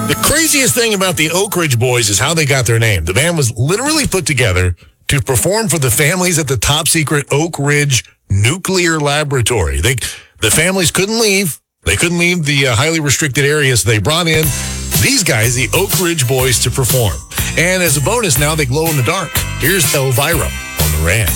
The craziest thing about the Oak Ridge Boys is how they got their name. The band was literally put together to perform for the families at the top secret Oak Ridge Nuclear Laboratory. The families couldn't leave. They couldn't leave the highly restricted areas. So they brought in these guys, the Oak Ridge Boys, to perform. And as a bonus, now they glow in the dark. Here's Elvira on the Ranch.